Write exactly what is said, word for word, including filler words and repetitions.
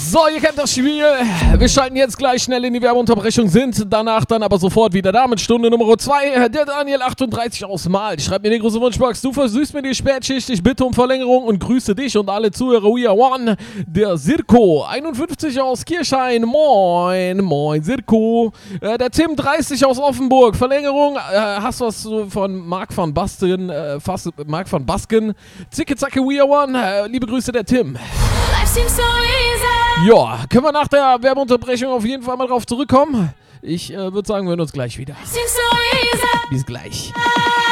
So, ihr kennt das Spiel. Wir schalten jetzt gleich schnell in die Werbeunterbrechung, sind danach dann aber sofort wieder da mit Stunde Nummer zwei. Der Daniel achtunddreißig aus Mal schreibt mir die große Wunschbox. Du versüßt mir die Spätschicht, ich bitte um Verlängerung und grüße dich und alle Zuhörer. We are one. Der Sirko einundfünfzig aus Kirchhain. Moin, moin Sirko. Äh, der Tim dreißig aus Offenburg. Verlängerung. Äh, hast was von Marc van Basten. Äh, fast, Marc van Basken. Zicke zacke, we are one. Äh, liebe Grüße, der Tim. Ja, können wir nach der Werbeunterbrechung auf jeden Fall mal drauf zurückkommen. Ich äh, würde sagen, wir hören uns gleich wieder. Bis gleich.